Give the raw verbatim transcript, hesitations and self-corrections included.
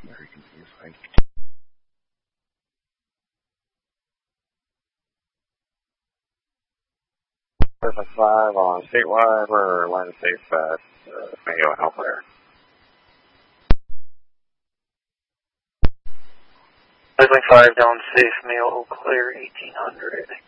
very confused. I... Person five on statewide, we're line of safe at uh, Mayo and Alflair. Leslie five down safe, Mayo Eau Claire eighteen hundred.